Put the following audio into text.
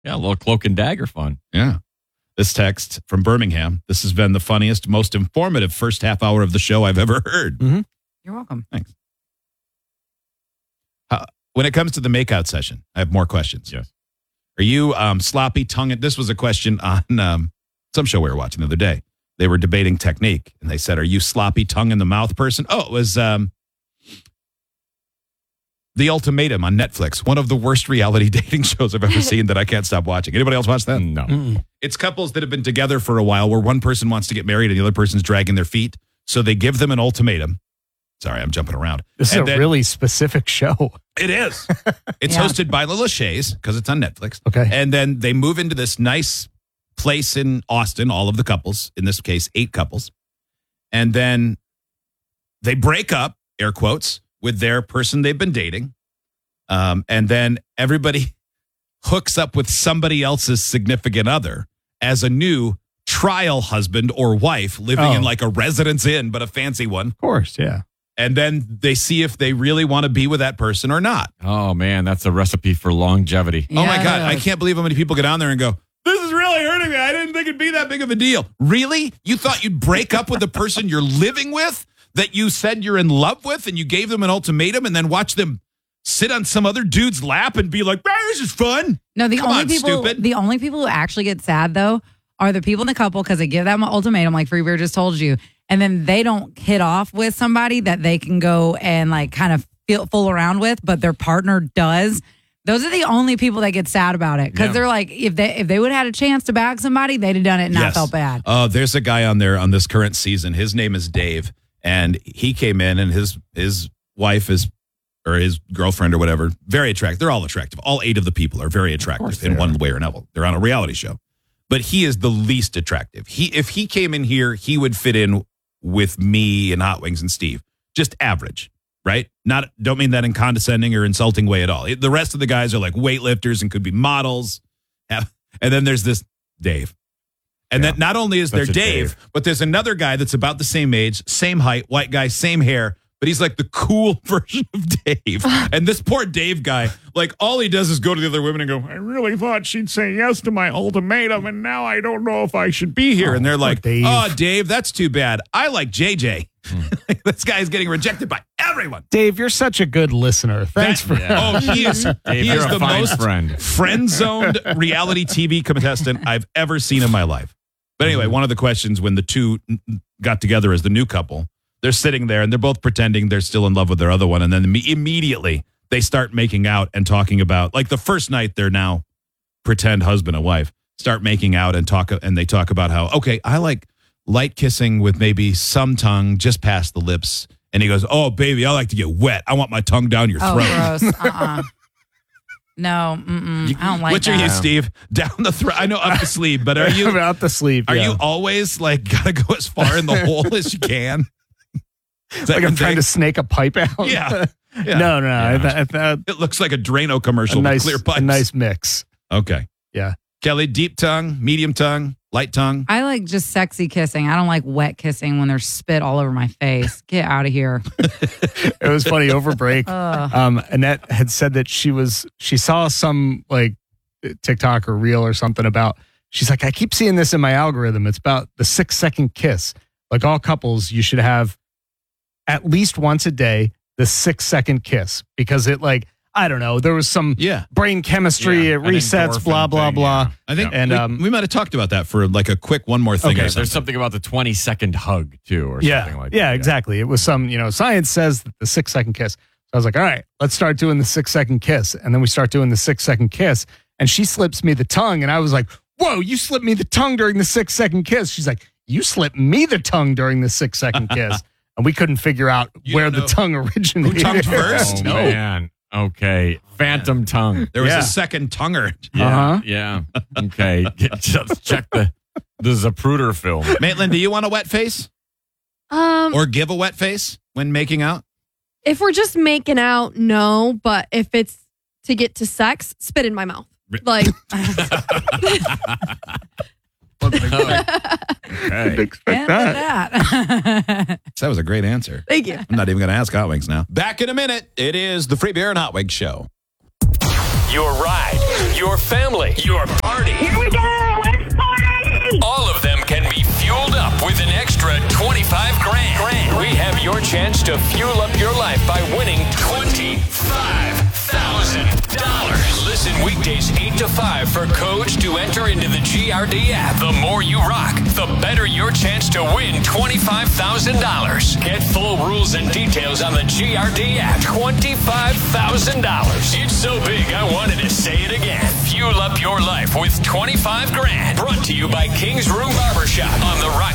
Yeah, a little cloak and dagger fun. Yeah. This text from Birmingham. This has been the funniest, most informative first half hour of the show I've ever heard. Mm-hmm. You're welcome. Thanks. When it comes to the makeout session, I have more questions. Yes. Are you sloppy tongue? This was a question on some show we were watching the other day. They were debating technique, and they said, "Are you sloppy tongue in the mouth person?" Oh, it was The Ultimatum on Netflix. One of the worst reality dating shows I've ever seen that I can't stop watching. Anybody else watch that? No. Mm-mm. It's couples that have been together for a while, where one person wants to get married and the other person's dragging their feet. So they give them an ultimatum. Sorry, I'm jumping around. This is a really specific show. It is. It's Yeah. hosted by Lila Shays because it's on Netflix. Okay. And then they move into this nice place in Austin, all of the couples, in this case, 8 couples. And then they break up, air quotes, with their person they've been dating. And then everybody hooks up with somebody else's significant other as a new trial husband or wife living in like a residence inn, but a fancy one. Of course, yeah. And then they see if they really want to be with that person or not. Oh, man, that's a recipe for longevity. Oh, my God. I Yes. can't believe how many people get on there and go, "This is really hurting me. I didn't think it'd be that big of a deal." Really? You thought you'd break up with the person you're living with that you said you're in love with, and you gave them an ultimatum and then watch them sit on some other dude's lap and be like, "This is fun." No, the Come only on, people stupid. the only people who actually get sad though are the people in the couple because they give them an ultimatum, like Freebeer just told you, and then they don't hit off with somebody that they can go and like kind of fool around with, but their partner does. Those are the only people that get sad about it because they're like, if they would have had a chance to bag somebody, they'd have done it and not felt bad. There's a guy on there on this current season. His name is Dave, and he came in, and his wife is, or his girlfriend or whatever, very attractive. They're all attractive. All 8 of the people are very attractive in one way or another. They're on a reality show. But he is the least attractive. If he came in here, he would fit in with me and Hot Wings and Steve. Just average, right? Don't mean that in condescending or insulting way at all. The rest of the guys are like weightlifters and could be models. And then there's this Dave. And then not only is there Dave, but there's another guy that's about the same age, same height, white guy, same hair, but he's like the cool version of Dave. And this poor Dave guy, like all he does is go to the other women and go, "I really thought she'd say yes to my ultimatum, and now I don't know if I should be here." And they're like, Dave. "Oh, Dave, that's too bad. I like JJ." This guy's getting rejected by everyone. Dave, you're such a good listener. Thanks for Oh, he is you're a the fine most friend-zoned reality TV contestant I've ever seen in my life. But anyway, one of the questions when the two got together as the new couple, they're sitting there and they're both pretending they're still in love with their other one. And then immediately they start making out and talking about, like the first night they're now pretend husband and wife, start making out and they talk about how, okay, I like light kissing with maybe some tongue just past the lips. And he goes, "Oh, baby, I like to get wet. I want my tongue down your throat." Oh, gross. No, I don't like Which that. are you, Steve? Down the throat? I know up the sleeve, but are you about the sleeve. Are you always like gotta go as far in the hole as you can? Is that like your I'm trying thing? to snake a pipe out? Yeah. Yeah. No. Yeah. I thought It looks like a Drano commercial a with clear pipes. a nice mix. Okay. Yeah. Kelly, deep tongue, medium tongue, light tongue. I like just sexy kissing. I don't like wet kissing when there's spit all over my face. Get out of here. It was funny over break. Annette had said that she saw some like TikTok or reel or something about, she's like, I keep seeing this in my algorithm. It's about the 6-second kiss. Like all couples, you should have at least once a day the 6-second kiss because it like, I don't know, there was some brain chemistry, it resets, blah, blah, blah. I think and we might have talked about that for like a quick one more thing. Okay, or something. there's something about the 20-second hug, too, or something like that. Yeah, exactly. It was some, science says that the 6-second kiss. So I was like, all right, let's start doing the 6-second kiss. And then we start doing the 6-second kiss. And she slips me the tongue. And I was like, whoa, you slipped me the tongue during the 6-second kiss. She's like, you slipped me the tongue during the 6-second kiss. And we couldn't figure out where the tongue originated. Who tongued first? Oh, man. Okay. Phantom tongue. There was a second tonguer. Yeah. Okay. Just check the Zapruder film. Maitland, do you want a wet face? Or give a wet face when making out? If we're just making out, no. But if it's to get to sex, spit in my mouth. Like. Okay. Expect that. That was a great answer. Thank you. I'm not even going to ask Hot Wings now. Back in a minute. It is the Free Beer and Hot Wings Show. your ride, your family, your party. Here we go. Let's party. All of them can be fueled up with an extra 25 grand. We have your chance to fuel up your life by winning $25,000. Listen weekdays 8 to 5 for codes to enter into the GRD app. The more you rock, the better your chance to win $25,000. Get full rules and details on the GRD app. $25,000. It's so big, I wanted to say it again. Fuel up your life with 25 grand. Brought to you by King's Room Barbershop on the Rock